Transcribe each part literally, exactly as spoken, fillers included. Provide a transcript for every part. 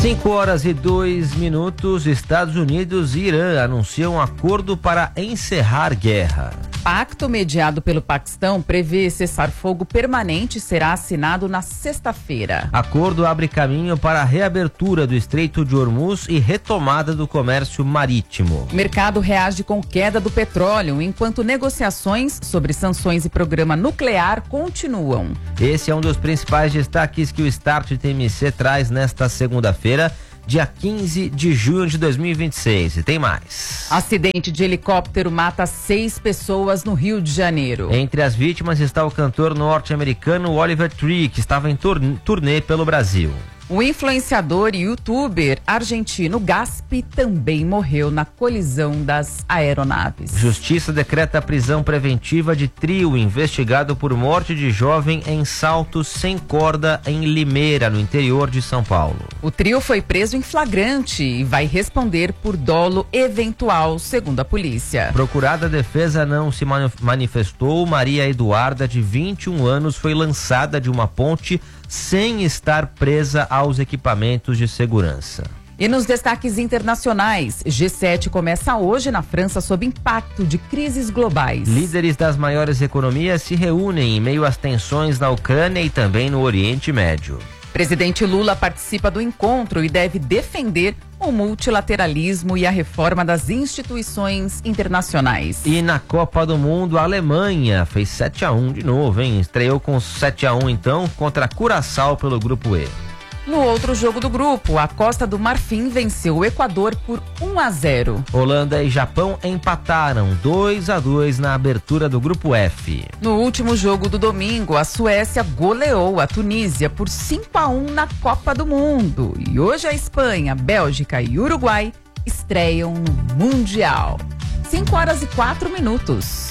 cinco horas e dois minutos, Estados Unidos e Irã anunciam um acordo para encerrar guerra. Pacto mediado pelo Paquistão prevê cessar-fogo permanente e será assinado na sexta-feira. Acordo abre caminho para a reabertura do Estreito de Hormuz e retomada do comércio marítimo. O mercado reage com queda do petróleo, enquanto negociações sobre sanções e programa nuclear continuam. Esse é um dos principais destaques que o Start T M C traz nesta segunda-feira, dia quinze de junho de dois mil e vinte e seis. E tem mais. Acidente de helicóptero mata seis pessoas no Rio de Janeiro. Entre as vítimas está o cantor norte-americano Oliver Tree, que estava em turnê pelo Brasil. O influenciador e youtuber argentino Gaspi também morreu na colisão das aeronaves. Justiça decreta a prisão preventiva de trio investigado por morte de jovem em salto sem corda em Limeira, no interior de São Paulo. O trio foi preso em flagrante e vai responder por dolo eventual, segundo a polícia. Procurada, a defesa não se manifestou. Maria Eduarda, de vinte e um anos, foi lançada de uma ponte sem estar presa aos equipamentos de segurança. E nos destaques internacionais, G sete começa hoje na França sob impacto de crises globais. Líderes das maiores economias se reúnem em meio às tensões na Ucrânia e também no Oriente Médio. Presidente Lula participa do encontro e deve defender o multilateralismo e a reforma das instituições internacionais. E na Copa do Mundo, a Alemanha fez sete a um de novo, hein? Estreou com sete a um então contra Curaçao pelo grupo E. No outro jogo do grupo, a Costa do Marfim venceu o Equador por um a zero. Holanda e Japão empataram dois a dois na abertura do grupo F. No último jogo do domingo, a Suécia goleou a Tunísia por cinco a um na Copa do Mundo. E hoje a Espanha, Bélgica e Uruguai estreiam no Mundial. cinco horas e quatro minutos.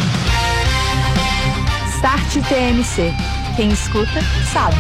Start T M C. Quem escuta, sabe.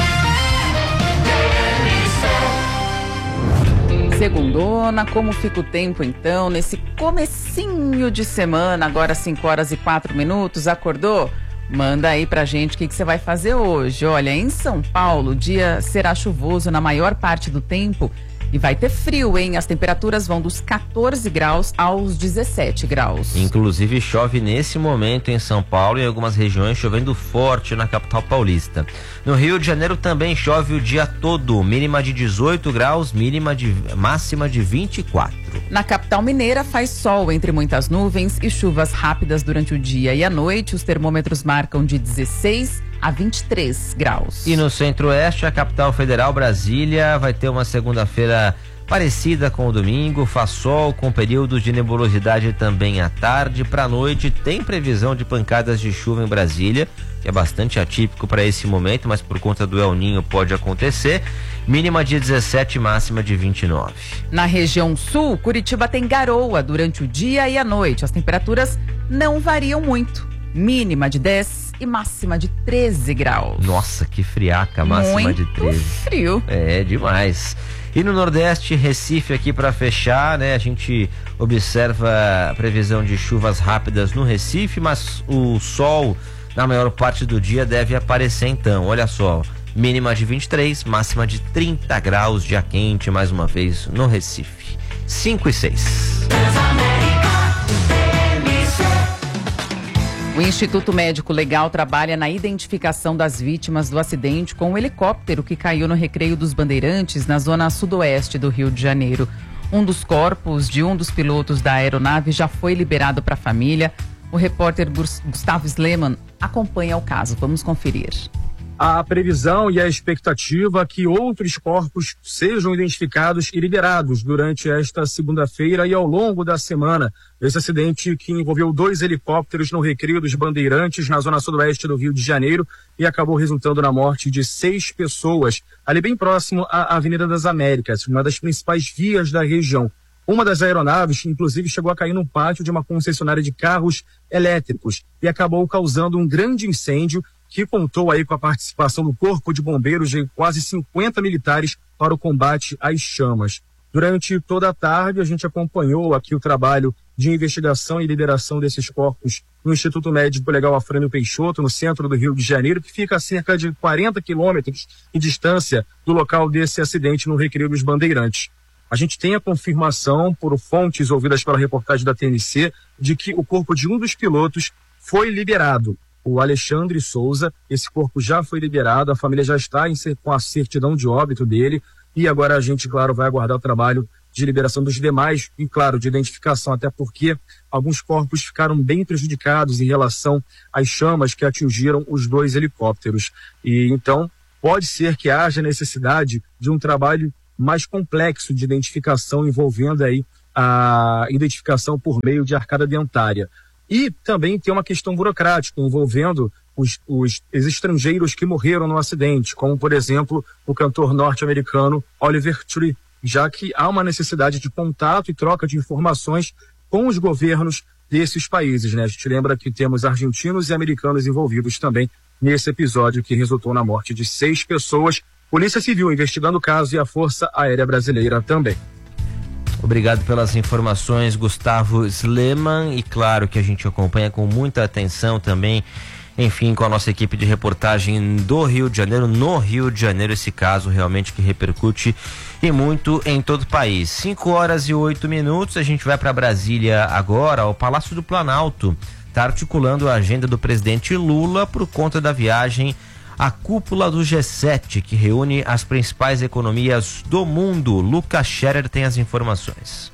Segundona, como fica o tempo então, nesse comecinho de semana, agora cinco horas e quatro minutos, acordou? Manda aí pra gente o que, que você vai fazer hoje. Olha, em São Paulo, o dia será chuvoso na maior parte do tempo e vai ter frio, hein? As temperaturas vão dos quatorze graus aos dezessete graus. Inclusive chove nesse momento em São Paulo e em algumas regiões, chovendo forte na capital paulista. No Rio de Janeiro também chove o dia todo, mínima de dezoito graus, mínima de máxima de vinte e quatro. Na capital mineira faz sol entre muitas nuvens e chuvas rápidas durante o dia e à noite. Os termômetros marcam de dezesseis a vinte e três graus. E no centro-oeste, a capital federal, Brasília, vai ter uma segunda-feira parecida com o domingo, faz sol com períodos de nebulosidade também à tarde. Para a noite tem previsão de pancadas de chuva em Brasília, que é bastante atípico para esse momento, mas por conta do El Ninho pode acontecer. Mínima de dezessete, máxima de vinte e nove. Na região sul, Curitiba tem garoa durante o dia e a noite. As temperaturas não variam muito. Mínima de dez e máxima de treze graus. Nossa, que friaca, máxima muito de treze. Frio. É, demais. E no Nordeste, Recife aqui para fechar, né? A gente observa a previsão de chuvas rápidas no Recife, mas o sol na maior parte do dia deve aparecer então. Olha só, mínima de vinte e três, máxima de trinta graus, dia quente mais uma vez no Recife. cinco e seis. O Instituto Médico Legal trabalha na identificação das vítimas do acidente com o helicóptero que caiu no Recreio dos Bandeirantes, na zona sudoeste do Rio de Janeiro. Um dos corpos de um dos pilotos da aeronave já foi liberado para a família. O repórter Gustavo Sleman acompanha o caso. Vamos conferir. A previsão e a expectativa que outros corpos sejam identificados e liberados durante esta segunda-feira e ao longo da semana. Esse acidente que envolveu dois helicópteros no Recreio dos Bandeirantes, na zona sudoeste do Rio de Janeiro, e acabou resultando na morte de seis pessoas, ali bem próximo à Avenida das Américas, uma das principais vias da região. Uma das aeronaves, inclusive, chegou a cair no pátio de uma concessionária de carros elétricos e acabou causando um grande incêndio que contou aí com a participação do Corpo de Bombeiros de quase cinquenta militares para o combate às chamas. Durante toda a tarde, a gente acompanhou aqui o trabalho de investigação e liberação desses corpos no Instituto Médico Legal Afrânio Peixoto, no centro do Rio de Janeiro, que fica a cerca de quarenta quilômetros de distância do local desse acidente no Recreio dos Bandeirantes. A gente tem a confirmação por fontes ouvidas pela reportagem da T N C de que o corpo de um dos pilotos foi liberado, o Alexandre Souza. Esse corpo já foi liberado, a família já está em, com a certidão de óbito dele, e agora a gente, claro, vai aguardar o trabalho de liberação dos demais e, claro, de identificação, até porque alguns corpos ficaram bem prejudicados em relação às chamas que atingiram os dois helicópteros. E então pode ser que haja necessidade de um trabalho mais complexo de identificação, envolvendo aí a identificação por meio de arcada dentária. E também tem uma questão burocrática envolvendo os, os estrangeiros que morreram no acidente, como, por exemplo, o cantor norte-americano Oliver Tree, já que há uma necessidade de contato e troca de informações com os governos desses países, né? A gente lembra que temos argentinos e americanos envolvidos também nesse episódio que resultou na morte de seis pessoas. Polícia Civil investigando o caso e a Força Aérea Brasileira também. Obrigado pelas informações, Gustavo Sleman, e claro que a gente acompanha com muita atenção também, enfim, com a nossa equipe de reportagem do Rio de Janeiro, no Rio de Janeiro, esse caso realmente que repercute e muito em todo o país. cinco horas e oito minutos, a gente vai para Brasília agora. O Palácio do Planalto está articulando a agenda do presidente Lula por conta da viagem à cúpula do G sete, que reúne as principais economias do mundo. Lucas Scherer tem as informações.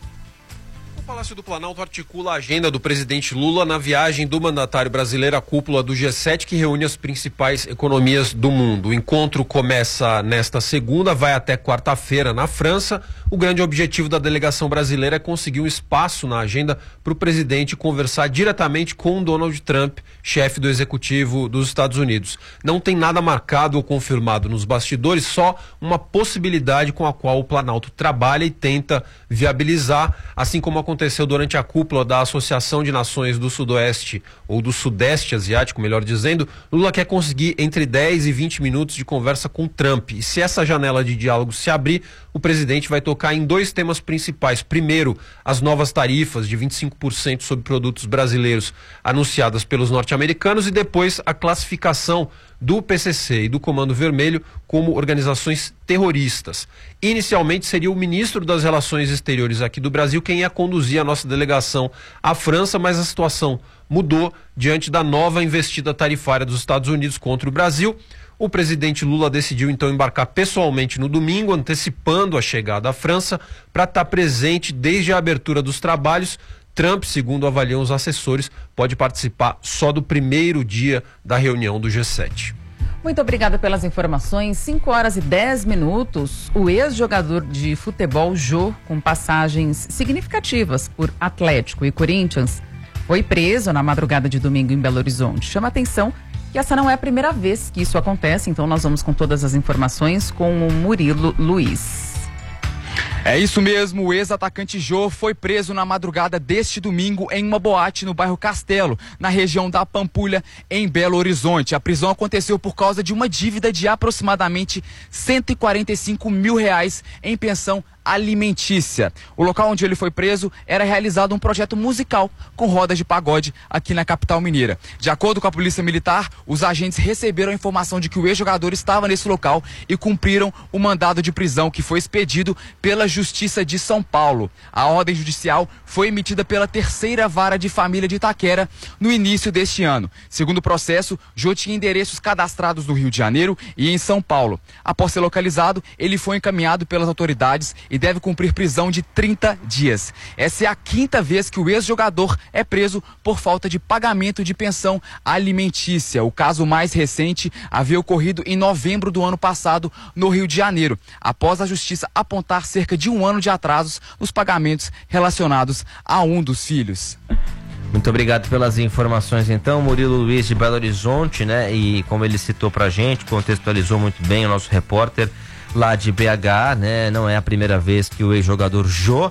O Palácio do Planalto articula a agenda do presidente Lula na viagem do mandatário brasileiro à cúpula do G sete, que reúne as principais economias do mundo. O encontro começa nesta segunda, vai até quarta-feira na França. O grande objetivo da delegação brasileira é conseguir um espaço na agenda para o presidente conversar diretamente com Donald Trump, chefe do executivo dos Estados Unidos. Não tem nada marcado ou confirmado nos bastidores, só uma possibilidade com a qual o Planalto trabalha e tenta viabilizar, assim como aconteceu durante a cúpula da Associação de Nações do Sudoeste, ou do Sudeste Asiático, melhor dizendo. Lula quer conseguir entre dez e vinte minutos de conversa com Trump. E se essa janela de diálogo se abrir, o presidente vai tocar em dois temas principais. Primeiro, as novas tarifas de vinte e cinco por cento sobre produtos brasileiros anunciadas pelos norte-americanos, e depois a classificação do P C C e do Comando Vermelho como organizações terroristas. Inicialmente seria o ministro das Relações Exteriores aqui do Brasil quem ia conduzir a nossa delegação à França, mas a situação mudou diante da nova investida tarifária dos Estados Unidos contra o Brasil. O presidente Lula decidiu então embarcar pessoalmente no domingo, antecipando a chegada à França, para estar presente desde a abertura dos trabalhos. Trump, segundo avaliam os assessores, pode participar só do primeiro dia da reunião do G sete. Muito obrigada pelas informações. cinco horas e dez minutos. O ex-jogador de futebol Jô, com passagens significativas por Atlético e Corinthians, foi preso na madrugada de domingo em Belo Horizonte. Chama atenção que essa não é a primeira vez que isso acontece, então nós vamos com todas as informações com o Murilo Luiz. É isso mesmo, o ex-atacante Jô foi preso na madrugada deste domingo em uma boate no bairro Castelo, na região da Pampulha, em Belo Horizonte. A prisão aconteceu por causa de uma dívida de aproximadamente cento e quarenta e cinco mil reais em pensão alimentícia. O local onde ele foi preso era realizado um projeto musical com rodas de pagode aqui na capital mineira. De acordo com a Polícia Militar, os agentes receberam a informação de que o ex-jogador estava nesse local e cumpriram o mandado de prisão que foi expedido pela Justiça de São Paulo. A ordem judicial foi emitida pela terceira vara de família de Itaquera no início deste ano. Segundo o processo, Jô tinha endereços cadastrados no Rio de Janeiro e em São Paulo. Após ser localizado, ele foi encaminhado pelas autoridades e deve cumprir prisão de trinta dias. Essa é a quinta vez que o ex-jogador é preso por falta de pagamento de pensão alimentícia. O caso mais recente havia ocorrido em novembro do ano passado no Rio de Janeiro, após a justiça apontar cerca de um ano de atrasos nos pagamentos relacionados a um dos filhos. Muito obrigado pelas informações então, Murilo Luiz de Belo Horizonte, né? E como ele citou pra gente, contextualizou muito bem o nosso repórter lá de B H, né? Não é a primeira vez que o ex-jogador Jô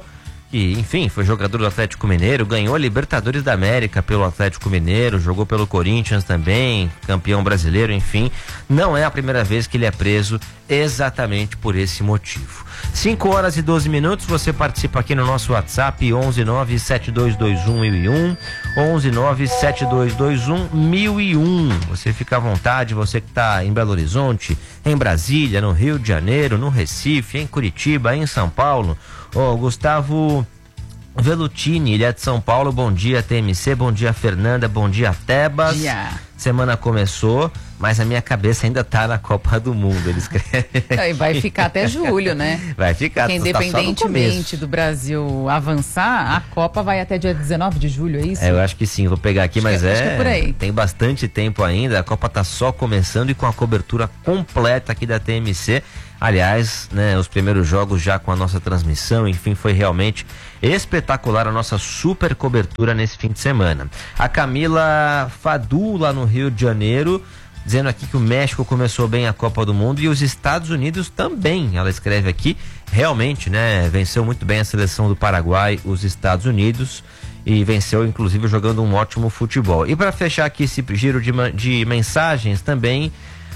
que, enfim, foi jogador do Atlético Mineiro, ganhou a Libertadores da América pelo Atlético Mineiro, jogou pelo Corinthians também, campeão brasileiro, enfim, não é a primeira vez que ele é preso exatamente por esse motivo. cinco horas e doze minutos, você participa aqui no nosso WhatsApp, onze nove sete dois dois um mil e um, onze nove sete dois dois um mil e um. Você fica à vontade, você que está em Belo Horizonte, em Brasília, no Rio de Janeiro, no Recife, em Curitiba, em São Paulo. Ó, oh, Gustavo Velutini, ele é de São Paulo, bom dia T M C, bom dia Fernanda, bom dia Tebas. Dia. Semana começou, mas a minha cabeça ainda tá na Copa do Mundo, ele escreve. E vai ficar até julho, né? Vai ficar, porque independentemente tá do Brasil avançar, a Copa vai até dia dezenove de julho, é isso? É, eu acho que sim, vou pegar aqui, acho mas que, é, acho que é por aí. Tem bastante tempo ainda, a Copa tá só começando e com a cobertura completa aqui da T M C. Aliás, né, os primeiros jogos já com a nossa transmissão, enfim, foi realmente espetacular a nossa super cobertura nesse fim de semana. A Camila Fadu, lá no Rio de Janeiro, dizendo aqui que o México começou bem a Copa do Mundo e os Estados Unidos também. Ela escreve aqui, realmente, né, venceu muito bem a seleção do Paraguai, os Estados Unidos, e venceu inclusive jogando um ótimo futebol. E para fechar aqui esse giro de, de mensagens também,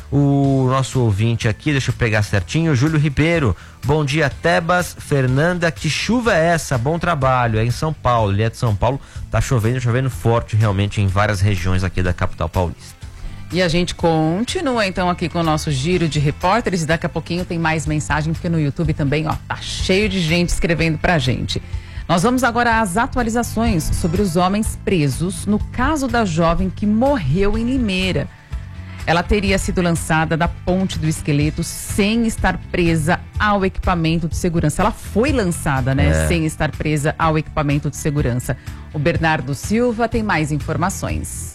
o nosso ouvinte aqui, deixa eu pegar certinho, Júlio Ribeiro, bom dia Tebas, Fernanda, que chuva é essa? Bom trabalho, é em São Paulo, ele é de São Paulo, tá chovendo, chovendo forte realmente em várias regiões aqui da capital paulista. E a gente continua então aqui com o nosso giro de repórteres e daqui a pouquinho tem mais mensagem, porque no YouTube também, ó, tá cheio de gente escrevendo pra gente. Nós vamos agora às atualizações sobre os homens presos no caso da jovem que morreu em Limeira. Ela teria sido lançada da ponte do esqueleto sem estar presa ao equipamento de segurança. Ela foi lançada, né? É. Sem estar presa ao equipamento de segurança. O Bernardo Silva tem mais informações.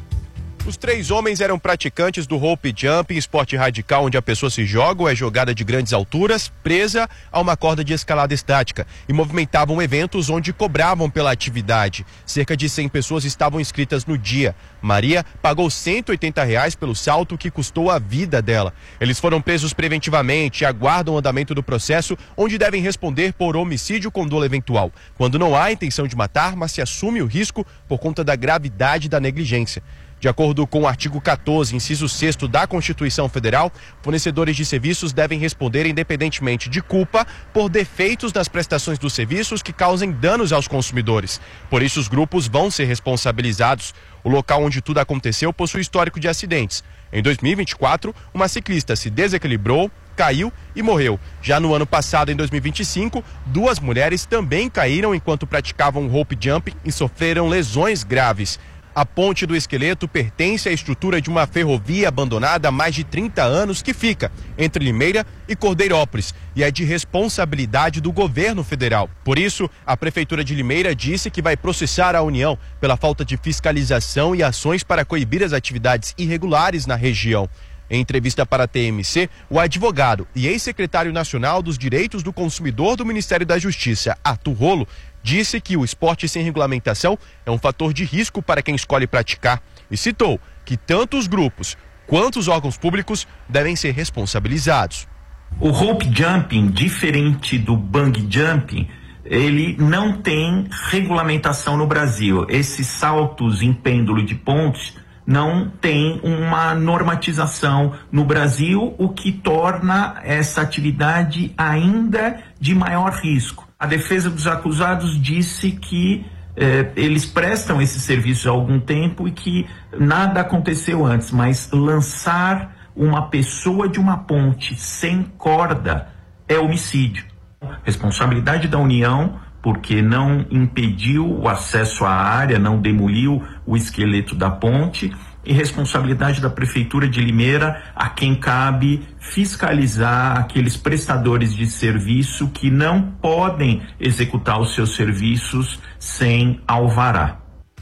Os três homens eram praticantes do rope jumping, esporte radical onde a pessoa se joga ou é jogada de grandes alturas, presa a uma corda de escalada estática, e movimentavam eventos onde cobravam pela atividade. Cerca de cem pessoas estavam inscritas no dia. Maria pagou cento e oitenta reais pelo salto que custou a vida dela. Eles foram presos preventivamente e aguardam o andamento do processo, onde devem responder por homicídio com dolo eventual, quando não há intenção de matar, mas se assume o risco por conta da gravidade da negligência. De acordo com o artigo quatorze, inciso sexto da Constituição Federal, fornecedores de serviços devem responder independentemente de culpa por defeitos nas prestações dos serviços que causem danos aos consumidores. Por isso, os grupos vão ser responsabilizados. O local onde tudo aconteceu possui histórico de acidentes. Em dois mil e vinte e quatro, uma ciclista se desequilibrou, caiu e morreu. Já no ano passado, em dois mil e vinte e cinco, duas mulheres também caíram enquanto praticavam rope jumping e sofreram lesões graves. A ponte do esqueleto pertence à estrutura de uma ferrovia abandonada há mais de trinta anos que fica entre Limeira e Cordeirópolis e é de responsabilidade do governo federal. Por isso, a Prefeitura de Limeira disse que vai processar a União pela falta de fiscalização e ações para coibir as atividades irregulares na região. Em entrevista para a T M C, o advogado e ex-secretário nacional dos Direitos do Consumidor do Ministério da Justiça, Arthur Rolo, disse que o esporte sem regulamentação é um fator de risco para quem escolhe praticar e citou que tanto os grupos quanto os órgãos públicos devem ser responsabilizados. O rope jumping, diferente do bungee jumping, ele não tem regulamentação no Brasil. Esses saltos em pêndulo de pontes não tem uma normatização no Brasil, o que torna essa atividade ainda de maior risco. A defesa dos acusados disse que eh, eles prestam esse serviço há algum tempo e que nada aconteceu antes, mas lançar uma pessoa de uma ponte sem corda é homicídio. Responsabilidade da União, porque não impediu o acesso à área, não demoliu o esqueleto da ponte, e responsabilidade da Prefeitura de Limeira, a quem cabe fiscalizar aqueles prestadores de serviço que não podem executar os seus serviços sem alvará.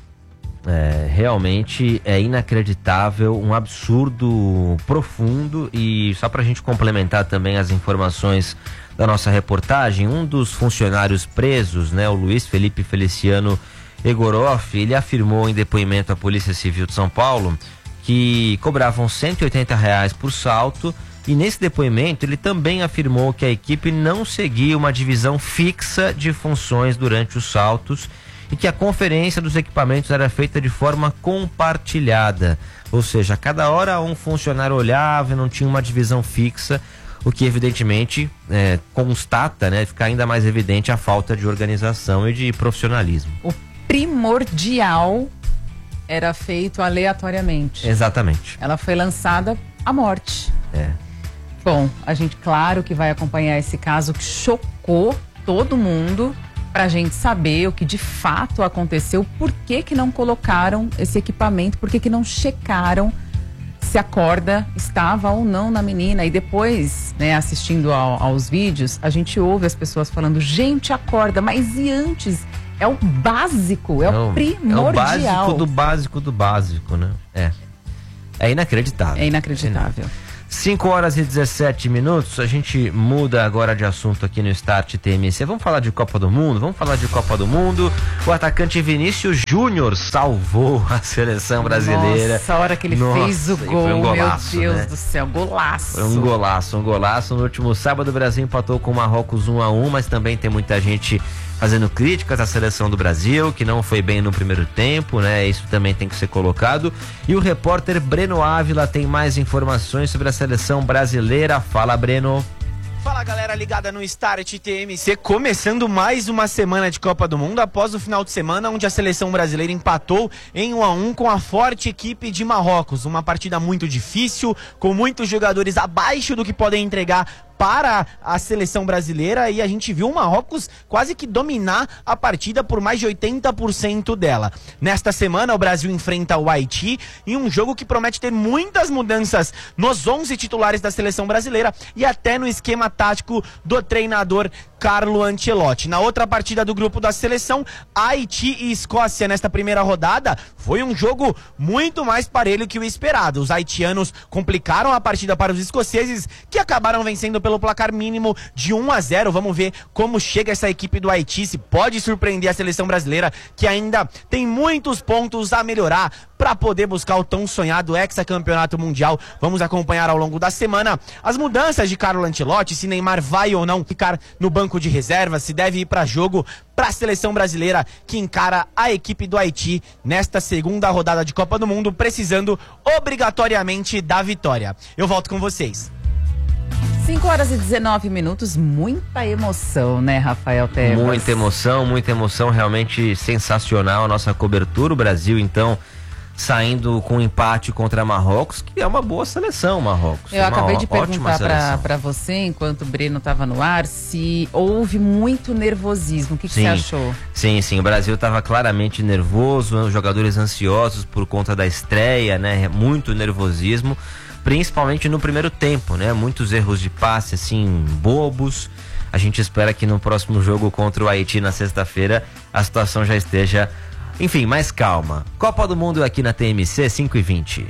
É, realmente é inacreditável, um absurdo profundo. E só para a gente complementar também as informações da nossa reportagem, um dos funcionários presos, né, o Luiz Felipe Feliciano Egoroff, ele afirmou em depoimento à Polícia Civil de São Paulo que cobravam cento e oitenta reais por salto E nesse depoimento ele também afirmou que a equipe não seguia uma divisão fixa de funções durante os saltos e que a conferência dos equipamentos era feita de forma compartilhada, ou seja, a cada hora um funcionário olhava e não tinha uma divisão fixa, o que evidentemente é, constata, né, fica ainda mais evidente a falta de organização e de profissionalismo. O primordial era feito aleatoriamente. Exatamente. Ela foi lançada à morte. É. Bom, a gente, claro que vai acompanhar esse caso que chocou todo mundo, pra gente saber o que de fato aconteceu, por que que não colocaram esse equipamento, por que que não checaram se a corda estava ou não na menina. E depois, né, assistindo ao, aos vídeos, a gente ouve as pessoas falando, gente, a corda, mas e antes? É o básico, é, é o primordial. É o básico do básico do básico, né? É. É inacreditável. É inacreditável. cinco horas e dezessete minutos, a gente muda agora de assunto aqui no Start T M C. Vamos falar de Copa do Mundo? Vamos falar de Copa do Mundo. O atacante Vinícius Júnior salvou a seleção brasileira. Nossa, a hora que ele Nossa, fez o gol, um golaço, meu Deus, né? do céu, golaço. Foi um golaço, um golaço. No último sábado o Brasil empatou com o Marrocos um a um, mas também tem muita gente fazendo críticas à seleção do Brasil, que não foi bem no primeiro tempo, né? Isso também tem que ser colocado. E o repórter Breno Ávila tem mais informações sobre a seleção brasileira. Fala, Breno. Fala, galera ligada no Start T M C, começando mais uma semana de Copa do Mundo após o final de semana onde a seleção brasileira empatou em um a um com a forte equipe de Marrocos. Uma partida muito difícil, com muitos jogadores abaixo do que podem entregar para a seleção brasileira, e a gente viu o Marrocos quase que dominar a partida por mais de oitenta por cento dela. Nesta semana o Brasil enfrenta o Haiti em um jogo que promete ter muitas mudanças nos onze titulares da seleção brasileira e até no esquema tático do treinador Carlo Ancelotti. Na outra partida do grupo da seleção, Haiti e Escócia nesta primeira rodada, foi um jogo muito mais parelho que o esperado. Os haitianos complicaram a partida para os escoceses, que acabaram vencendo pelo placar mínimo de um a zero. Vamos ver como chega essa equipe do Haiti, se pode surpreender a seleção brasileira, que ainda tem muitos pontos a melhorar para poder buscar o tão sonhado hexacampeonato mundial. Vamos acompanhar ao longo da semana as mudanças de Carlo Ancelotti, se Neymar vai ou não ficar no banco de reserva, se deve ir para jogo, para a seleção brasileira que encara a equipe do Haiti nesta segunda rodada de Copa do Mundo, precisando obrigatoriamente da vitória. Eu volto com vocês. cinco horas e dezenove minutos, muita emoção, né, Rafael Tebas? Muita emoção, muita emoção, realmente sensacional a nossa cobertura. O Brasil, então, saindo com um empate contra Marrocos, que é uma boa seleção, Marrocos. Eu uma acabei de ótima perguntar para você, enquanto o Breno estava no ar, se houve muito nervosismo. O que, que você achou? Sim, sim, o Brasil estava claramente nervoso, os jogadores ansiosos por conta da estreia, né? Muito nervosismo, principalmente no primeiro tempo, né? Muitos erros de passe, assim, bobos. A gente espera que no próximo jogo contra o Haiti na sexta-feira a situação já esteja, enfim, mais calma. Copa do Mundo aqui na T M C, cinco e vinte.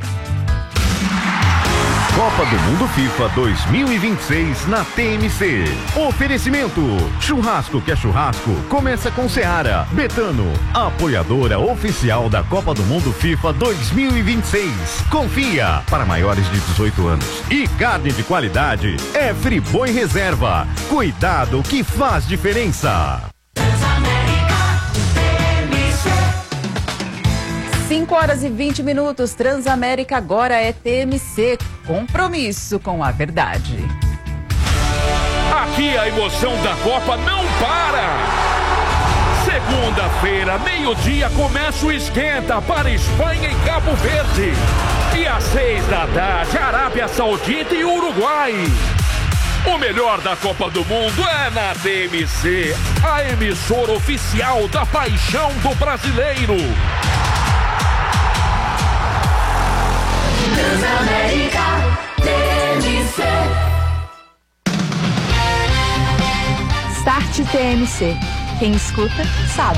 Copa do Mundo FIFA dois mil e vinte e seis na T M C. Oferecimento: churrasco que é churrasco, começa com Seara. Betano, apoiadora oficial da Copa do Mundo FIFA dois mil e vinte e seis. Confia, para maiores de dezoito anos. E carne de qualidade é Friboi Reserva. Cuidado que faz diferença. cinco horas e vinte minutos, Transamérica agora é T M C, compromisso com a verdade. Aqui a emoção da Copa não para! Segunda-feira, meio-dia, começa o esquenta para Espanha e Cabo Verde. E às seis da tarde, Arábia Saudita e Uruguai. O melhor da Copa do Mundo é na T M C, a emissora oficial da paixão do brasileiro. Transamérica T M C. Start T M C. Quem escuta, sabe.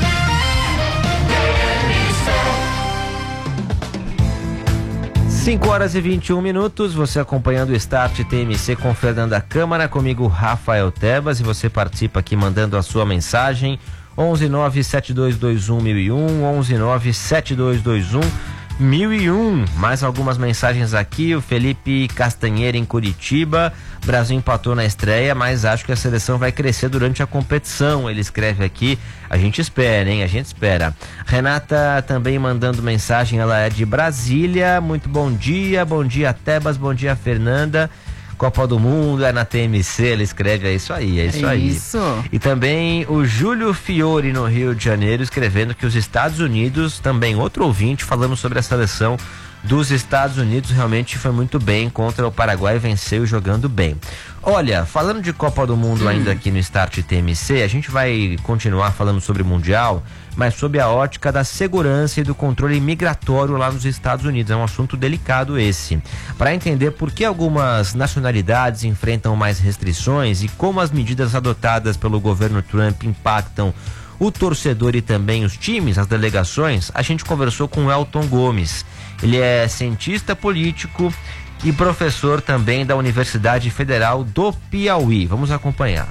cinco horas e vinte e um minutos, você acompanhando o Start T M C com Fernanda Câmara, comigo Rafael Tebas, e você participa aqui mandando a sua mensagem onze nove sete dois dois um mil e um, onze nove sete dois dois um mil e um. Mais algumas mensagens aqui. O Felipe Castanheira em Curitiba. Brasil empatou na estreia, mas acho que a seleção vai crescer durante a competição. Ele escreve aqui. A gente espera, hein? A gente espera. Renata também mandando mensagem. Ela é de Brasília. Muito bom dia. Bom dia, Tebas. Bom dia, Fernanda. Copa do Mundo é na T M C, ele escreve, é isso aí, é isso é aí. Isso. E também o Júlio Fiore no Rio de Janeiro escrevendo que os Estados Unidos, também outro ouvinte falando sobre a seleção dos Estados Unidos, realmente foi muito bem contra o Paraguai, venceu jogando bem. Olha, falando de Copa do Mundo hum. ainda aqui no Start T M C, a gente vai continuar falando sobre o Mundial, mas sob a ótica da segurança e do controle migratório lá nos Estados Unidos. É um assunto delicado esse. Para entender por que algumas nacionalidades enfrentam mais restrições e como as medidas adotadas pelo governo Trump impactam o torcedor e também os times, as delegações, a gente conversou com o Elton Gomes. Ele é cientista político e professor também da Universidade Federal do Piauí. Vamos acompanhar.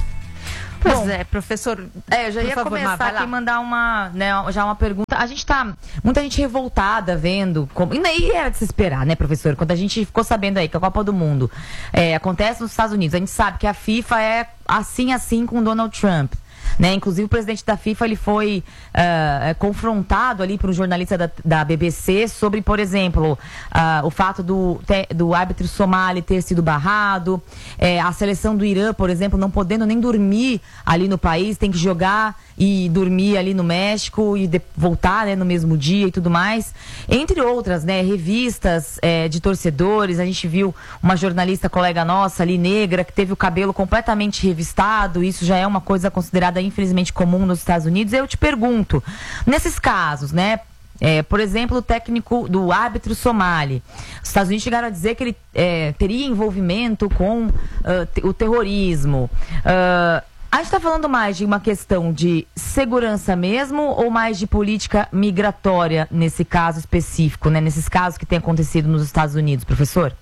Pois Bom, é, professor. É, eu já ia favor, começar aqui e mandar uma, né, já uma pergunta. A gente tá, muita gente revoltada vendo, como, e era de se esperar, né, professor? Quando a gente ficou sabendo aí que a Copa do Mundo é, acontece nos Estados Unidos, a gente sabe que a FIFA é assim, assim com Donald Trump. Né? Inclusive o presidente da FIFA ele foi uh, confrontado ali por um jornalista da, da B B C sobre, por exemplo, uh, o fato do, te, do árbitro somali ter sido barrado, é, a seleção do Irã, por exemplo, não podendo nem dormir ali no país, tem que jogar e dormir ali no México e de, voltar, né, no mesmo dia e tudo mais, entre outras, né, revistas é, de torcedores. A gente viu uma jornalista colega nossa ali, negra, que teve o cabelo completamente revistado. Isso já é uma coisa considerada infelizmente comum nos Estados Unidos. Eu te pergunto, nesses casos, né, é, por exemplo, o técnico do árbitro somali, os Estados Unidos chegaram a dizer que ele é, teria envolvimento com uh, te, o terrorismo. Uh, A gente está falando mais de uma questão de segurança mesmo ou mais de política migratória nesse caso específico, né? Nesses casos que tem acontecido nos Estados Unidos, professor?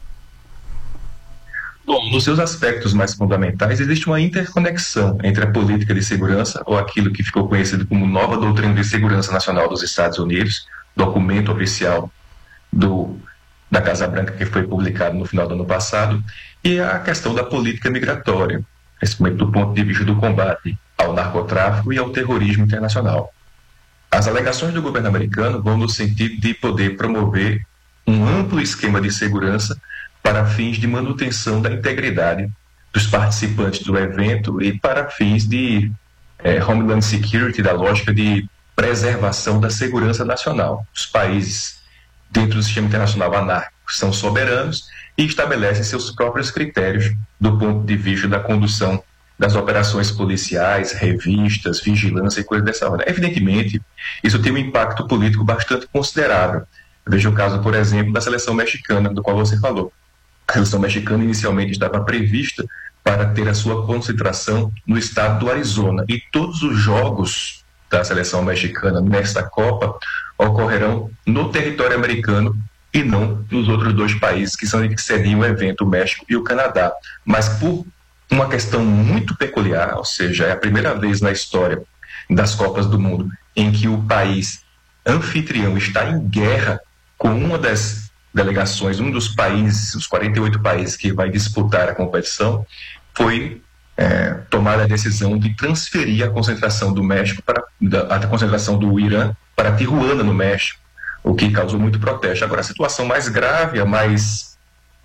Bom, nos seus aspectos mais fundamentais, existe uma interconexão entre a política de segurança, ou aquilo que ficou conhecido como Nova Doutrina de Segurança Nacional dos Estados Unidos, documento oficial do, da Casa Branca que foi publicado no final do ano passado, e a questão da política migratória, principalmente do ponto de vista do combate ao narcotráfico e ao terrorismo internacional. As alegações do governo americano vão no sentido de poder promover um amplo esquema de segurança para fins de manutenção da integridade dos participantes do evento e para fins de eh, Homeland Security, da lógica de preservação da segurança nacional. Os países dentro do sistema internacional anárquico são soberanos e estabelecem seus próprios critérios do ponto de vista da condução das operações policiais, revistas, vigilância e coisas dessa ordem. Evidentemente, isso tem um impacto político bastante considerável. Veja o caso, por exemplo, da seleção mexicana, do qual você falou. A seleção mexicana inicialmente estava prevista para ter a sua concentração no estado do Arizona, e todos os jogos da seleção mexicana nesta Copa ocorrerão no território americano e não nos outros dois países que são que cediam o evento, o México e o Canadá. Mas por uma questão muito peculiar, ou seja, é a primeira vez na história das Copas do Mundo em que o país anfitrião está em guerra com uma das delegações, um dos países, os quarenta e oito países que vai disputar a competição, foi é, tomada a decisão de transferir a concentração do México para a concentração do Irã para Tijuana, no México, o que causou muito protesto. Agora, a situação mais grave, a mais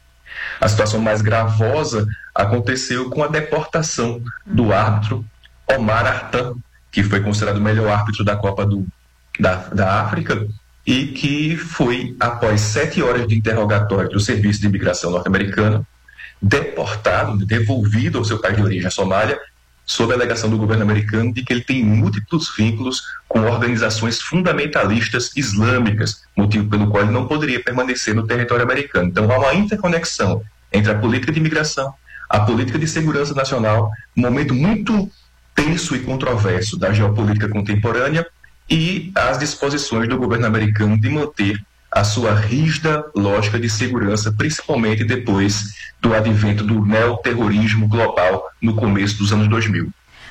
a situação mais gravosa aconteceu com a deportação do árbitro Omar Artan, que foi considerado o melhor árbitro da Copa do, da, da África, e que foi, após sete horas de interrogatório do Serviço de Imigração norte-americano, deportado, devolvido ao seu país de origem, a Somália, sob a alegação do governo americano de que ele tem múltiplos vínculos com organizações fundamentalistas islâmicas, motivo pelo qual ele não poderia permanecer no território americano. Então há uma interconexão entre a política de imigração, a política de segurança nacional, um momento muito tenso e controverso da geopolítica contemporânea, e as disposições do governo americano de manter a sua rígida lógica de segurança, principalmente depois do advento do neoterrorismo global no começo dos anos dois mil.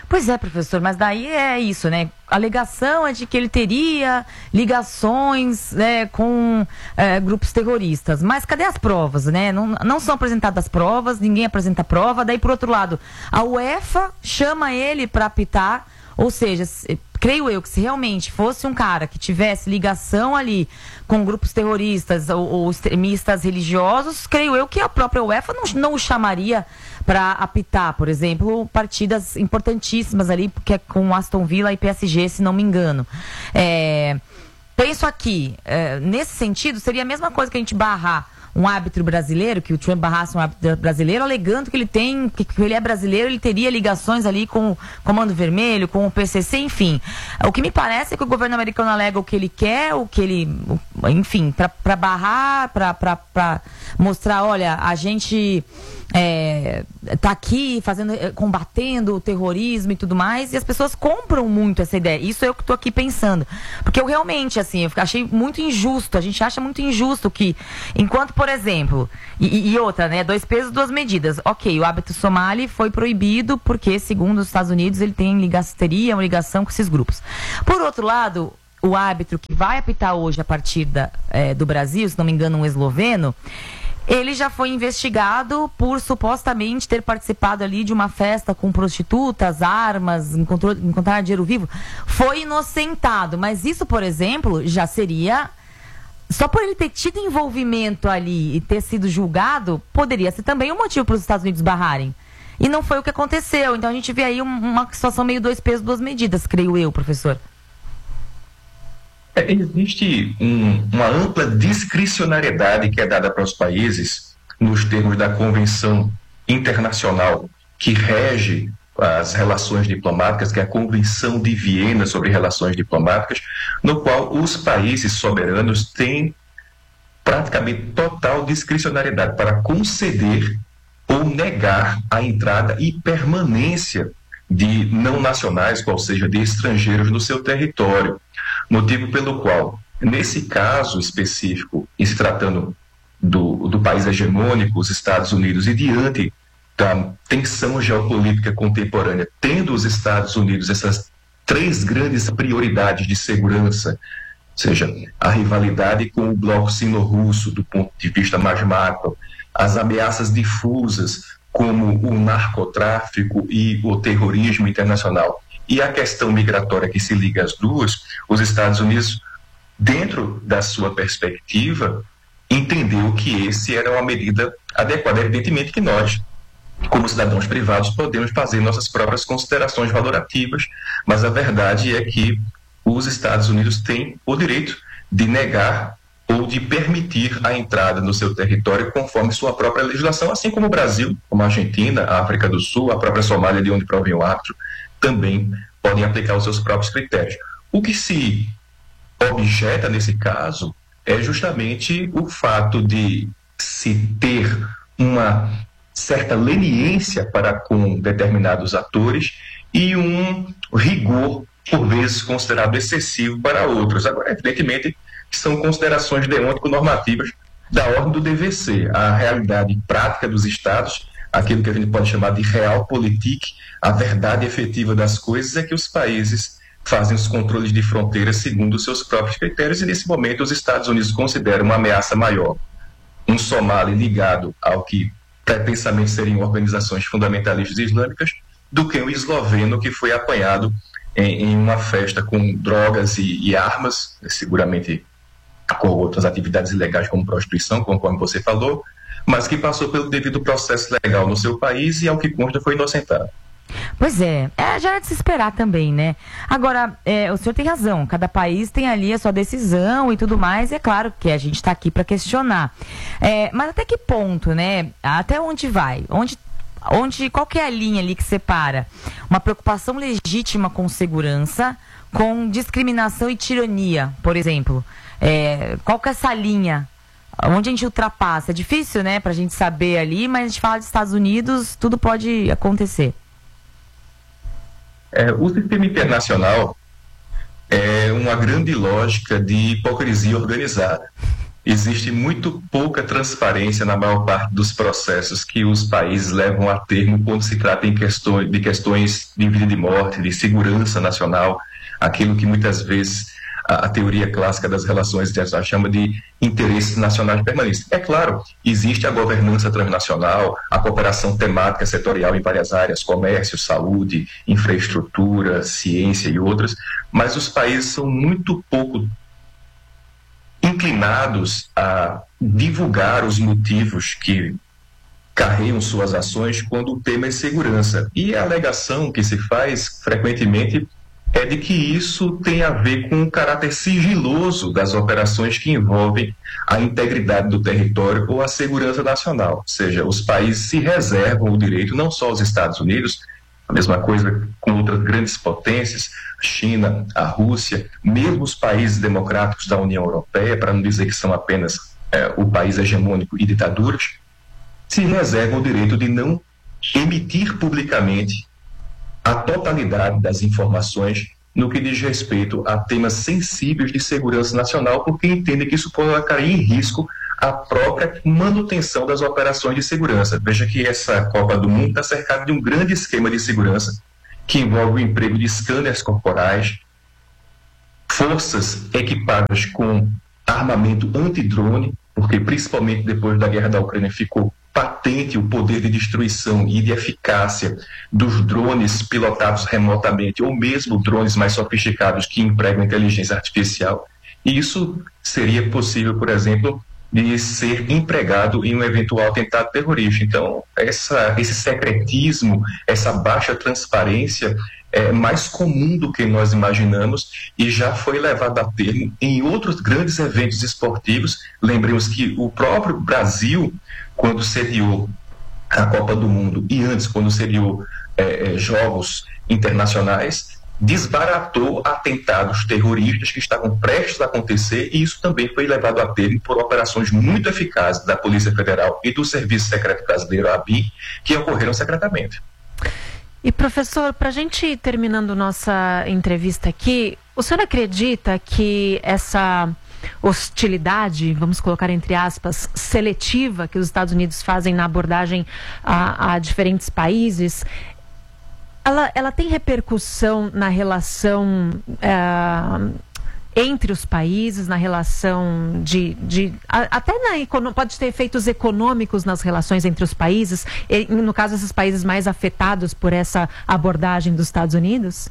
Pois é, professor, mas daí é isso, né? A alegação é de que ele teria ligações, né, com é, grupos terroristas. Mas cadê as provas, né? Não, não são apresentadas provas, ninguém apresenta prova. Daí, por outro lado, a UEFA chama ele para apitar. Ou seja, se, creio eu que se realmente fosse um cara que tivesse ligação ali com grupos terroristas ou, ou extremistas religiosos, creio eu que a própria UEFA não, não o chamaria para apitar, por exemplo, partidas importantíssimas ali, que é com Aston Villa e P S G, se não me engano. É, penso aqui, é, nesse sentido, seria a mesma coisa que a gente barrar um árbitro brasileiro, que o Trump barrasse um árbitro brasileiro, alegando que ele tem, que ele é brasileiro, ele teria ligações ali com o Comando Vermelho, com o P C C, enfim. O que me parece é que o governo americano alega o que ele quer, o que ele, enfim, para barrar, para mostrar, olha, a gente é, tá aqui fazendo, combatendo o terrorismo e tudo mais, e as pessoas compram muito essa ideia. Isso é o que eu tô aqui pensando. Porque eu realmente, assim, eu achei muito injusto, a gente acha muito injusto que, enquanto, por exemplo, e, e outra, né, dois pesos, duas medidas. Ok, o árbitro somali foi proibido porque, segundo os Estados Unidos, ele tem ligação, teria uma ligação com esses grupos. Por outro lado, o árbitro que vai apitar hoje a partir da, é, do Brasil, se não me engano, um esloveno, ele já foi investigado por supostamente ter participado ali de uma festa com prostitutas, armas, encontrou, encontrar dinheiro vivo. Foi inocentado, mas isso, por exemplo, já seria... Só por ele ter tido envolvimento ali e ter sido julgado, poderia ser também um motivo para os Estados Unidos barrarem. E não foi o que aconteceu. Então a gente vê aí um, uma situação meio dois pesos, duas medidas, creio eu, professor. É, existe um, uma ampla discricionariedade que é dada para os países nos termos da Convenção Internacional que rege as relações diplomáticas, que é a Convenção de Viena sobre Relações Diplomáticas, no qual os países soberanos têm praticamente total discricionariedade para conceder ou negar a entrada e permanência de não nacionais, ou seja, de estrangeiros no seu território. Motivo pelo qual, nesse caso específico, e se tratando do, do país hegemônico, os Estados Unidos, e diante da tensão geopolítica contemporânea, tendo os Estados Unidos essas três grandes prioridades de segurança, ou seja, a rivalidade com o bloco sino-russo do ponto de vista mais macro, as ameaças difusas como o narcotráfico e o terrorismo internacional, e a questão migratória que se liga às duas, os Estados Unidos, dentro da sua perspectiva, entendeu que esse era uma medida adequada. Evidentemente que nós, como cidadãos privados, podemos fazer nossas próprias considerações valorativas, mas a verdade é que os Estados Unidos têm o direito de negar ou de permitir a entrada no seu território conforme sua própria legislação, assim como o Brasil, como a Argentina, a África do Sul, a própria Somália, de onde provém o árbitro, também podem aplicar os seus próprios critérios. O que se objeta nesse caso é justamente o fato de se ter uma certa leniência para com determinados atores e um rigor, por vezes, considerado excessivo para outros. Agora, evidentemente, são considerações deontico-normativas da ordem do dever ser. A realidade prática dos Estados, aquilo que a gente pode chamar de realpolitik, a verdade efetiva das coisas é que os países fazem os controles de fronteiras segundo os seus próprios critérios, e nesse momento os Estados Unidos consideram uma ameaça maior um somali ligado ao que pretensamente seriam organizações fundamentalistas islâmicas do que um esloveno que foi apanhado em, em uma festa com drogas e, e armas, seguramente com outras atividades ilegais como prostituição, conforme você falou, mas que passou pelo devido processo legal no seu país e, ao que consta, foi inocentado. Pois é, é, já é de se esperar também, né? Agora, é, o senhor tem razão, cada país tem ali a sua decisão e tudo mais, e é claro que a gente está aqui para questionar. É, mas até que ponto, né? Até onde vai? Onde, onde, qual que é a linha ali que separa uma preocupação legítima com segurança, com discriminação e tirania, por exemplo? É, qual que é essa linha? Onde a gente ultrapassa? É difícil, né, pra gente saber ali, mas a gente fala de Estados Unidos, tudo pode acontecer. É, o sistema internacional é uma grande lógica de hipocrisia organizada. existe muito pouca transparência na maior parte dos processos que os países levam a termo quando se trata em questões, de questões de vida e de morte, de segurança nacional, aquilo que muitas vezes a, a teoria clássica das relações internacionais chama de interesses nacionais permanentes. É claro, existe a governança transnacional, a cooperação temática setorial em várias áreas, comércio, saúde, infraestrutura, ciência e outras, mas os países são muito pouco inclinados a divulgar os motivos que carregam suas ações quando o tema é segurança. E a alegação que se faz frequentemente é de que isso tem a ver com o caráter sigiloso das operações que envolvem a integridade do território ou a segurança nacional. Ou seja, os países se reservam o direito, não só os Estados Unidos, a mesma coisa com outras grandes potências, a China, a Rússia, mesmo os países democráticos da União Europeia, para não dizer que são apenas é, o país hegemônico e ditaduras, se reservam o direito de não emitir publicamente a totalidade das informações no que diz respeito a temas sensíveis de segurança nacional, porque entendem que isso pode colocar em risco a própria manutenção das operações de segurança. Veja que essa Copa do Mundo está cercada de um grande esquema de segurança que envolve o emprego de scanners corporais, forças equipadas com armamento antidrone, porque principalmente depois da guerra da Ucrânia ficou patente o poder de destruição e de eficácia dos drones pilotados remotamente, ou mesmo drones mais sofisticados que empregam inteligência artificial. E isso seria possível, por exemplo, de ser empregado em um eventual atentado terrorista. Então, essa, esse secretismo, essa baixa transparência é mais comum do que nós imaginamos e já foi levado a termo em outros grandes eventos esportivos. Lembremos que o próprio Brasil, quando sediou a Copa do Mundo e antes, quando sediou é, é, jogos internacionais, desbaratou atentados terroristas que estavam prestes a acontecer, e isso também foi levado a termo por operações muito eficazes da Polícia Federal e do Serviço Secreto Brasileiro, a ABIN, que ocorreram secretamente. E professor, para a gente ir terminando nossa entrevista aqui, o senhor acredita que essa hostilidade, vamos colocar entre aspas, seletiva que os Estados Unidos fazem na abordagem a, a diferentes países, ela, ela tem repercussão na relação uh, entre os países, na relação de, de a, até na, pode ter efeitos econômicos nas relações entre os países, e, no caso esses países mais afetados por essa abordagem dos Estados Unidos?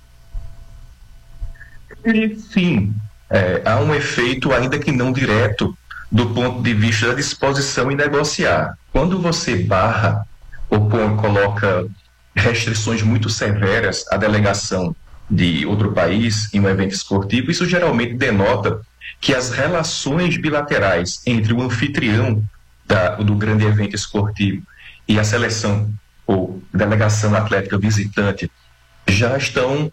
Sim. É, há um efeito, ainda que não direto, do ponto de vista da disposição em negociar. Quando você barra ou põe, coloca restrições muito severas à delegação de outro país em um evento esportivo, isso geralmente denota que as relações bilaterais entre o anfitrião da, do grande evento esportivo e a seleção ou delegação atlética visitante já estão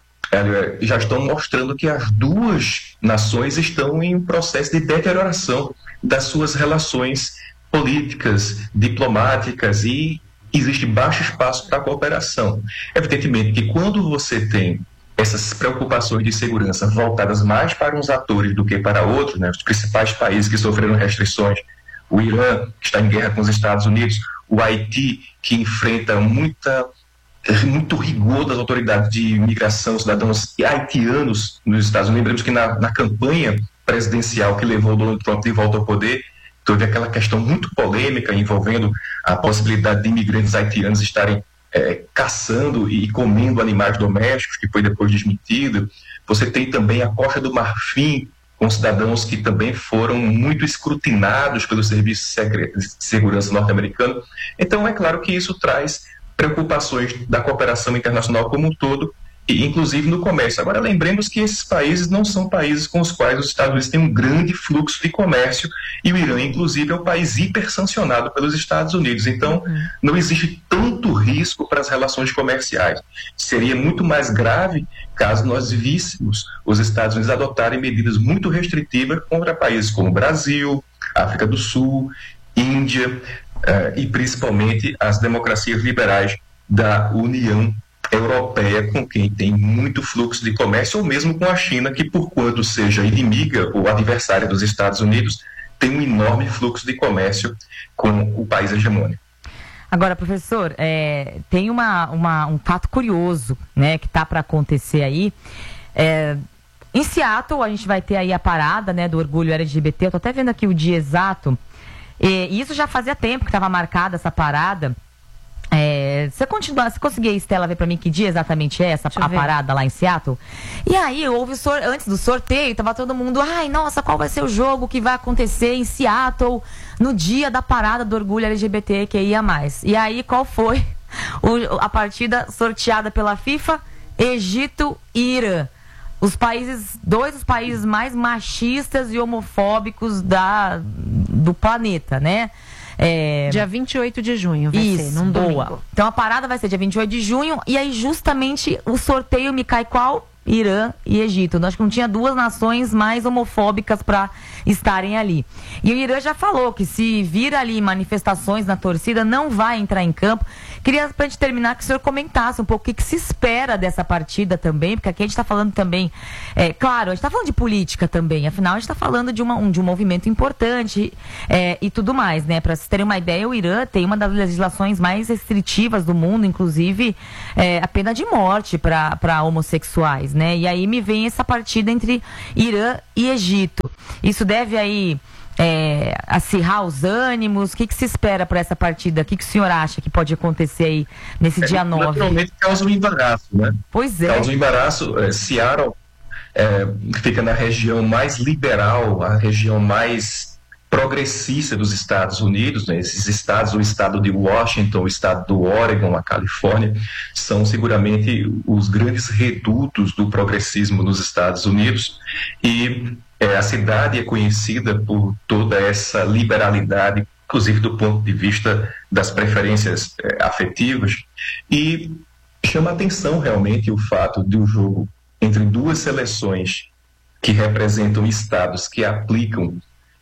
já estão mostrando que as duas nações estão em um processo de deterioração das suas relações políticas, diplomáticas, e existe baixo espaço para a cooperação. Evidentemente que quando você tem essas preocupações de segurança voltadas mais para uns atores do que para outros, né, os principais países que sofreram restrições, o Irã, que está em guerra com os Estados Unidos, o Haiti, que enfrenta muita muito rigor das autoridades de imigração, cidadãos haitianos nos Estados Unidos. Lembramos que na, na campanha presidencial que levou Donald Trump de volta ao poder, teve aquela questão muito polêmica envolvendo a possibilidade de imigrantes haitianos estarem é, caçando e comendo animais domésticos, que foi depois desmentido. Você tem também a Costa do Marfim, com cidadãos que também foram muito escrutinados pelo Serviço de Segurança norte-americano. Então, é claro que isso traz preocupações da cooperação internacional como um todo, e inclusive no comércio. Agora, lembremos que esses países não são países com os quais os Estados Unidos têm um grande fluxo de comércio, e o Irã, inclusive, é um país hipersancionado pelos Estados Unidos. Então, não existe tanto risco para as relações comerciais. Seria muito mais grave caso nós víssemos os Estados Unidos adotarem medidas muito restritivas contra países como Brasil, África do Sul, Índia, Uh, e principalmente as democracias liberais da União Europeia, com quem tem muito fluxo de comércio, ou mesmo com a China, que, por quanto seja inimiga ou adversária dos Estados Unidos, tem um enorme fluxo de comércio com o país hegemônico. Agora, professor, é, tem uma, uma, um fato curioso, né, que tá para acontecer aí. É, em Seattle, a gente vai ter aí a parada, né, do orgulho L G B T. Eu tô até vendo aqui o dia exato. E isso já fazia tempo que estava marcada essa parada. É, você continua, você conseguia, Estela, ver pra mim que dia exatamente é essa a parada lá em Seattle? E aí, houve o sor, antes do sorteio, tava todo mundo, ai, nossa, qual vai ser o jogo que vai acontecer em Seattle no dia da parada do orgulho L G B T Q I A mais? E aí, qual foi o, a partida sorteada pela FIFA? Egito e Irã. Os países, dois dos países mais machistas e homofóbicos da, do planeta, né? É... Dia vinte e oito de junho vai Isso, ser, num boa. domingo. Então a parada vai ser dia vinte e oito de junho, e aí justamente o sorteio me cai qual? Irã e Egito. Eu acho que não tinha duas nações mais homofóbicas para estarem ali. E o Irã já falou que se vir ali manifestações na torcida, não vai entrar em campo. Queria, pra gente terminar, que o senhor comentasse um pouco o que, que se espera dessa partida também, porque aqui a gente está falando também, é, claro, a gente está falando de política também, afinal a gente está falando de, uma, um, de um movimento importante é, e tudo mais, né? Para vocês terem uma ideia, o Irã tem uma das legislações mais restritivas do mundo, inclusive é, a pena de morte para homossexuais, né? E aí me vem essa partida entre Irã e Egito. Isso deve aí é, acirrar os ânimos? O que, que se espera para essa partida? O que, que o senhor acha que pode acontecer aí nesse é, dia nove? Naturalmente causa um embaraço, né? Pois é. Causa um embaraço. É, Seattle é, fica na região mais liberal, a região mais progressista dos Estados Unidos, né? Esses estados, o estado de Washington, o estado do Oregon, a Califórnia, são seguramente os grandes redutos do progressismo nos Estados Unidos, e é, a cidade é conhecida por toda essa liberalidade, inclusive do ponto de vista das preferências é, afetivas, e chama atenção realmente o fato de um jogo entre duas seleções que representam estados que aplicam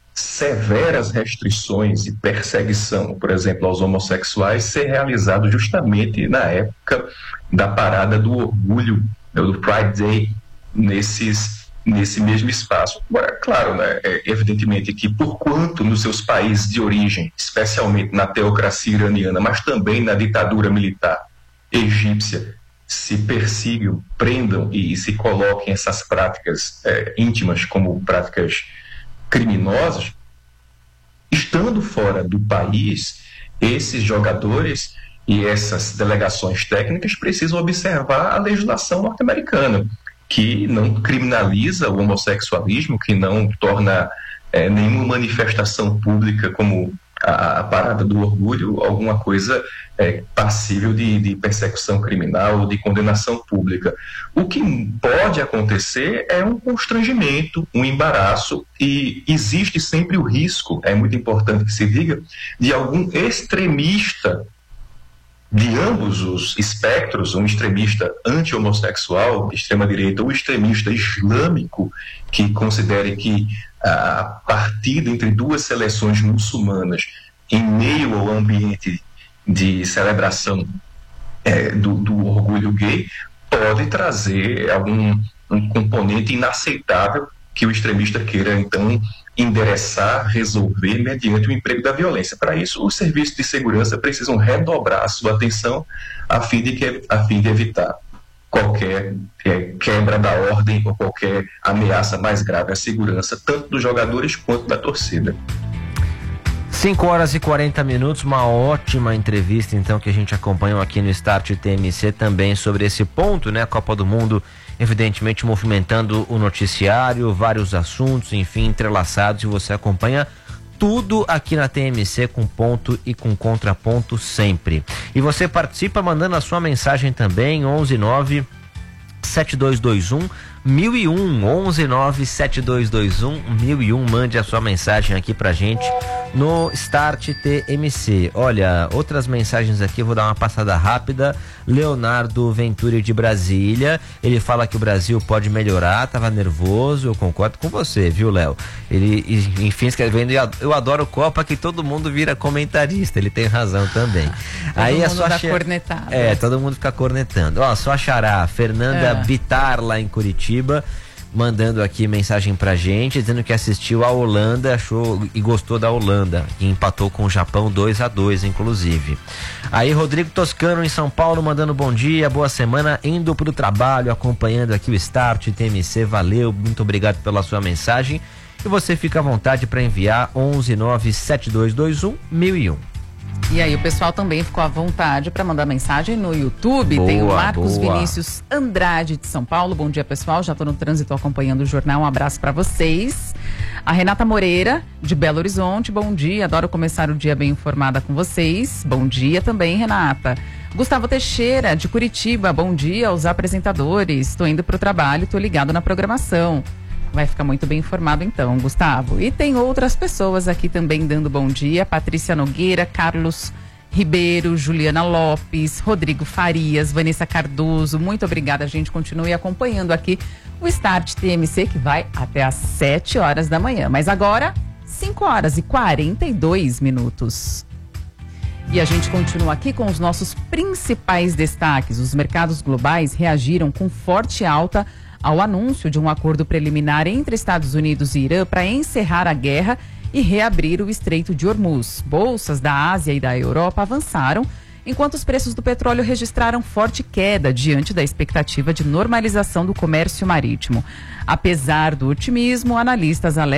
severas restrições e perseguição, por exemplo, aos homossexuais, ser realizado justamente na época da parada do orgulho, do Pride Day, nesses, nesse mesmo espaço. Agora, claro, né, é, evidentemente que por quanto nos seus países de origem, especialmente na teocracia iraniana, mas também na ditadura militar egípcia, se persigam, prendam e se coloquem essas práticas é, íntimas como práticas criminosas, estando fora do país, esses jogadores e essas delegações técnicas precisam observar a legislação norte-americana, que não criminaliza o homossexualismo, que não torna é, nenhuma manifestação pública como a, a parada do orgulho alguma coisa é, passível de, de persecução criminal ou de condenação pública. O que pode acontecer é um constrangimento, um embaraço, e existe sempre o risco, é muito importante que se diga, de algum extremista de ambos os espectros, um extremista anti-homossexual, extrema-direita, ou extremista islâmico, que considere que a partida entre duas seleções muçulmanas em meio ao ambiente de celebração é, do, do orgulho gay pode trazer algum um componente inaceitável que o extremista queira, então, endereçar, resolver mediante o emprego da violência. Para isso, os serviços de segurança precisam redobrar a sua atenção a fim de, que, a fim de evitar qualquer é, quebra da ordem ou qualquer ameaça mais grave à segurança, tanto dos jogadores quanto da torcida. cinco horas e quarenta minutos, uma ótima entrevista então que a gente acompanhou aqui no Start T M C também sobre esse ponto, né? A Copa do Mundo evidentemente movimentando o noticiário, vários assuntos, enfim, entrelaçados, e você acompanha tudo aqui na T M C com ponto e com contraponto sempre. E você participa mandando a sua mensagem também, onze nove sete dois dois um mil e um, onze nove sete dois dois um mil e um, mande a sua mensagem aqui pra gente no Start T M C. Olha, outras mensagens aqui, vou dar uma passada rápida. Leonardo Venturi de Brasília, ele fala que o Brasil pode melhorar, tava nervoso, eu concordo com você, viu, Léo? Ele, enfim, escrevendo, eu adoro Copa, que todo mundo vira comentarista, ele tem razão também. Todo Aí mundo a sua dá che... cornetada. É, todo mundo fica cornetando. Ó, sua xará, Fernanda É. Bitar, lá em Curitiba, mandando aqui mensagem pra gente, dizendo que assistiu a Holanda, achou e gostou da Holanda, que empatou com o Japão dois a dois, inclusive. Aí Rodrigo Toscano em São Paulo mandando bom dia, boa semana, indo pro trabalho, acompanhando aqui o Start T M C, valeu, muito obrigado pela sua mensagem. E você fica à vontade para enviar onze nove sete dois dois um mil e um. E aí o pessoal também ficou à vontade para mandar mensagem no YouTube. Boa, tem o Marcos boa. Vinícius Andrade de São Paulo. Bom dia, pessoal. Já estou no trânsito acompanhando o jornal. Um abraço para vocês. A Renata Moreira de Belo Horizonte. Bom dia. Adoro começar o dia bem informada com vocês. Bom dia também, Renata. Gustavo Teixeira de Curitiba. Bom dia aos apresentadores. Estou indo para o trabalho. Estou ligado na programação. Vai ficar muito bem informado então, Gustavo. E tem outras pessoas aqui também dando bom dia. Patrícia Nogueira, Carlos Ribeiro, Juliana Lopes, Rodrigo Farias, Vanessa Cardoso. Muito obrigada, gente. Continue acompanhando aqui o Start T M C, que vai até às sete horas da manhã. Mas agora, cinco horas e quarenta e dois minutos. E a gente continua aqui com os nossos principais destaques. Os mercados globais reagiram com forte alta ao anúncio de um acordo preliminar entre Estados Unidos e Irã para encerrar a guerra e reabrir o Estreito de Hormuz. Bolsas da Ásia e da Europa avançaram, enquanto os preços do petróleo registraram forte queda diante da expectativa de normalização do comércio marítimo. Apesar do otimismo, analistas alertam